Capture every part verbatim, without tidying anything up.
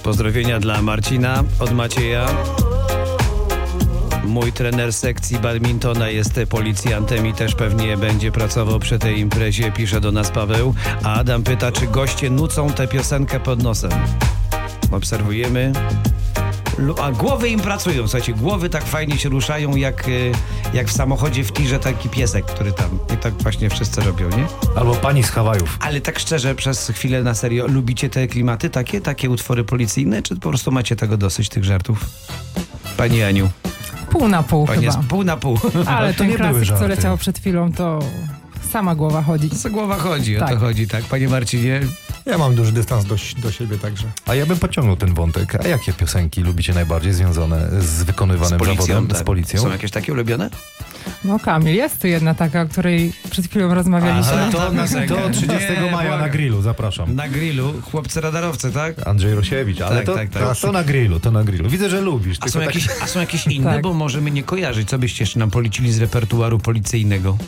Pozdrowienia dla Marcina od Macieja. Mój trener sekcji badmintona jest policjantem i też pewnie będzie pracował przy tej imprezie, pisze do nas Paweł. A Adam pyta, czy goście nucą tę piosenkę pod nosem. Obserwujemy. A głowy im pracują, słuchajcie, głowy tak fajnie się ruszają, jak, jak w samochodzie w tirze taki piesek, który tam, i tak właśnie wszyscy robią, nie? Albo pani z Hawajów. Ale tak szczerze, przez chwilę na serio, lubicie te klimaty takie, takie utwory policyjne, czy po prostu macie tego dosyć, tych żartów? Pani Aniu. Pół na pół Pani chyba. jest pół na pół. Ale to ten nie były klasyk, co żarty. leciał przed chwilą, to sama głowa chodzi. Co głowa chodzi, o Tak. to chodzi, tak? Panie Marcinie? Ja mam duży dystans do, do siebie także. A ja bym pociągnął ten wątek. A jakie piosenki lubicie najbardziej związane z wykonywanym Z policją, zawodem, tak. z policją? Są jakieś takie ulubione? No Kamil, jest tu jedna taka, o której przed chwilą rozmawialiśmy. Aha. to, piosenkę. to trzydziestego Nie, maja na błagam. grillu, zapraszam. Na grillu, chłopcy radarowcy, tak? Andrzej Rosiewicz, ale Tak, to, tak, tak. To, to na grillu, to na grillu. Widzę, że lubisz. A tylko są, tak- jakieś, a są jakieś inne, Tak. bo możemy nie kojarzyć. Co byście jeszcze nam policili z repertuaru policyjnego?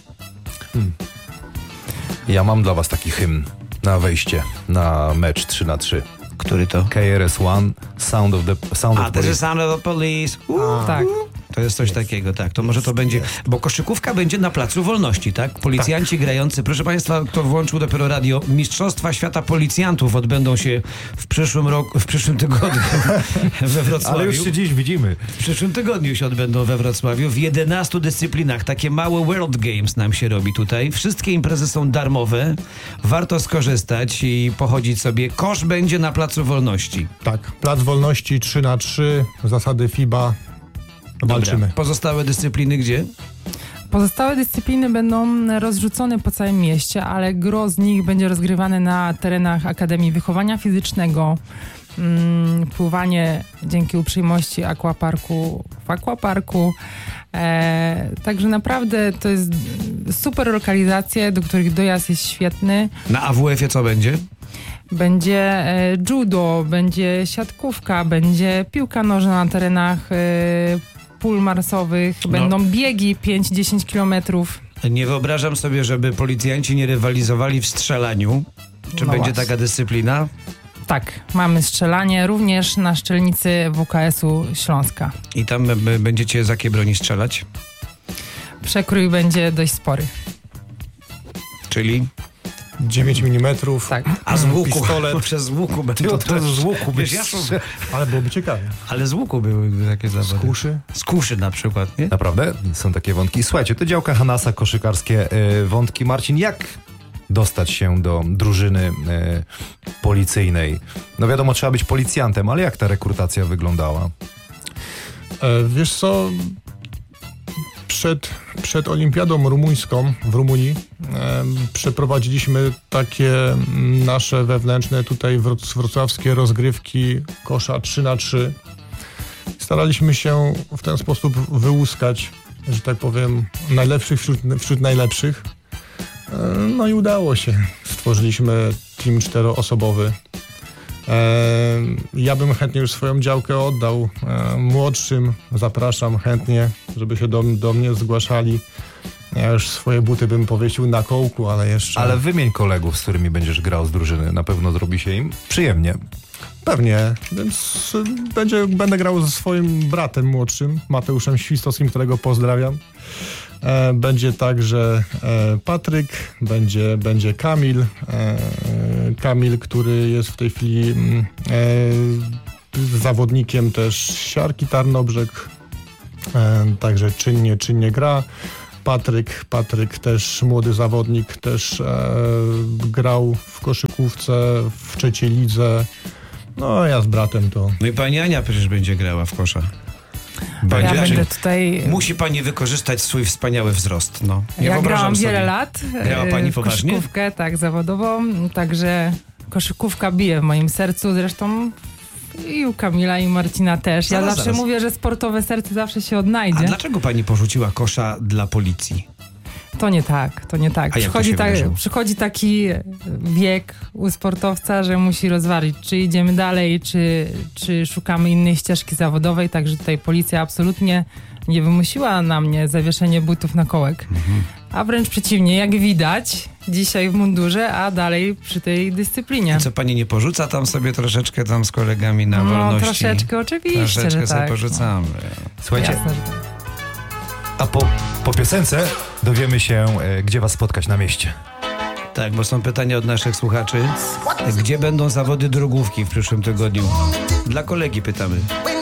Ja mam dla was taki hymn na wejście na mecz trzy na trzy. Który to? K R S One, Sound of the Sound A, of to jest Police. Sound of the Police. Uuu. Tak. To jest coś takiego, tak. To może to będzie, bo koszykówka będzie na Placu Wolności, tak? Policjanci grający, proszę państwa, kto włączył dopiero radio, Mistrzostwa Świata Policjantów odbędą się w przyszłym roku, w przyszłym tygodniu we Wrocławiu. Ale już się dziś widzimy. W przyszłym tygodniu się odbędą we Wrocławiu w jedenastu dyscyplinach. Takie małe World Games nam się robi tutaj. Wszystkie imprezy są darmowe. Warto skorzystać i pochodzić sobie. Kosz będzie na Placu Wolności. Tak, Plac Wolności trzy na trzy, zasady FIBA. Walczymy. Dobra. Pozostałe dyscypliny gdzie? Pozostałe dyscypliny będą rozrzucone po całym mieście, ale gros z nich będzie rozgrywane na terenach Akademii Wychowania Fizycznego. Mm, pływanie dzięki uprzejmości Aquaparku w Aquaparku. E, także naprawdę to jest super lokalizacje, do których dojazd jest świetny. Na A W F-ie co będzie? Będzie e, judo, będzie siatkówka, będzie piłka nożna na terenach e, pól marsowych, No. będą biegi pięć do dziesięciu kilometrów. Nie wyobrażam sobie, żeby policjanci nie rywalizowali w strzelaniu. Czy No będzie właśnie. taka dyscyplina? Tak, mamy strzelanie również na szczelnicy W K S-u Śląska. I tam b- będziecie z jakiej broni strzelać? Przekrój będzie dość spory. Czyli? dziewięć milimetrów, Tak. A z łuku. pistolet. Przez łuku będą. To, to z łuku Wiesz, byś... ja są- ale byłoby ciekawie. Ale z łuku były takie zawody. Z kuszy. Z kuszy na przykład, nie? Naprawdę? Są takie wątki. Słuchajcie, to działka Hanasa, koszykarskie y, wątki. Marcin, jak dostać się do drużyny y, policyjnej? No wiadomo, trzeba być policjantem, ale jak ta rekrutacja wyglądała? E, wiesz co, przed, przed olimpiadą rumuńską w Rumunii e, przeprowadziliśmy takie mm, nasze wewnętrzne tutaj wroc- wrocławskie rozgrywki kosza trzy na trzy. Staraliśmy się w ten sposób wyłuskać, że tak powiem, najlepszych wśród, wśród najlepszych. E, no i udało się. Stworzyliśmy team czteroosobowy. E, ja bym chętnie już swoją działkę oddał e, młodszym. Zapraszam chętnie, żeby się do, do mnie zgłaszali. Ja już swoje buty bym powiesił na kołku, ale jeszcze... Ale wymień kolegów, z którymi będziesz grał z drużyny. Na pewno zrobi się im przyjemnie. Pewnie, więc y, będzie, będę grał ze swoim bratem młodszym, Mateuszem Świstowskim, którego pozdrawiam. E, będzie także e, Patryk, będzie, będzie Kamil. E, Kamil, który jest w tej chwili mm, e, zawodnikiem też Siarki Tarnobrzeg. E, także czynnie, czynnie gra. Patryk, Patryk też młody zawodnik, też e, grał w koszykówce w trzeciej lidze. No ja z bratem to... No i pani Ania przecież będzie grała w kosza. Ja Będzie, będę czyli tutaj... musi pani wykorzystać swój wspaniały wzrost. No. Nie Ja wyobrażam grałam sobie. wiele lat Grała e, pani w poważnie? koszykówkę, tak, zawodową, także koszykówka bije w moim sercu, zresztą i u Kamila i Marcina też. Ja Zaraz, zawsze zaraz. mówię, że sportowe serce zawsze się A odnajdzie. dlaczego pani porzuciła kosza dla policji? To nie tak, to nie tak. A jak to Przychodzi, się ta, wydarzyło? przychodzi taki wiek u sportowca, że musi rozważyć, czy idziemy dalej, czy, czy szukamy innej ścieżki zawodowej, także tutaj policja absolutnie nie wymusiła na mnie zawieszenie butów na kołek. A wręcz przeciwnie, jak widać, dzisiaj w mundurze, a dalej przy tej dyscyplinie. Co pani nie porzuca tam sobie troszeczkę tam z kolegami na No wolności? troszeczkę, oczywiście, Troszeczkę że sobie tak. porzucamy. Słuchajcie, Jasne, że tak. a po, po piosence dowiemy się, e, gdzie was spotkać na mieście. Tak, bo są pytania od naszych słuchaczy. Gdzie będą zawody drogówki w przyszłym tygodniu? Dla kolegi pytamy.